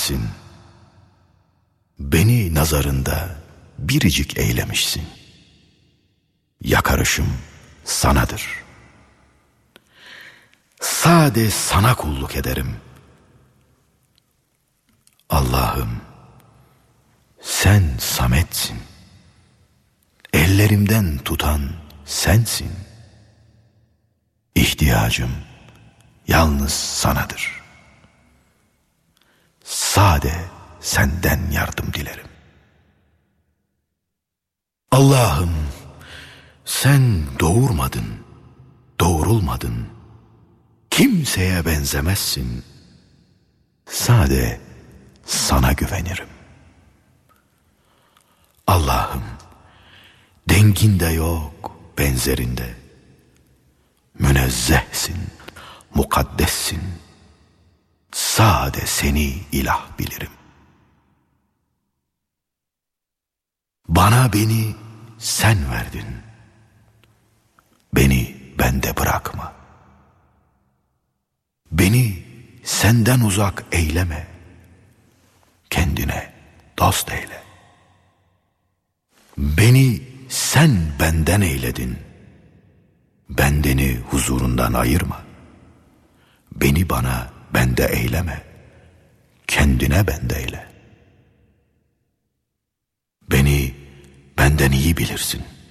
sametsin. Beni nazarında biricik eylemişsin. Yakarışım sanadır. Sade sana kulluk ederim. Allah'ım, sen sametsin. Ellerimden tutan sensin. İhtiyacım yalnız sanadır. Sade senden yardım dilerim. Allah'ım, sen doğurmadın, doğurulmadın. Kimseye benzemezsin. Sade sana güvenirim. Allah'ım, denginde yok, benzerinde. Münezzehsin, mukaddessin. Sade seni ilah bilirim. Bana beni sen verdin. Beni bende bırakma. Beni senden uzak eyleme. Kendine dost eyle. Beni sen benden eyledin. Bendeni huzurundan ayırma. Beni bana bende eyleme. Kendine bende eyle. Beni benden iyi bilirsin.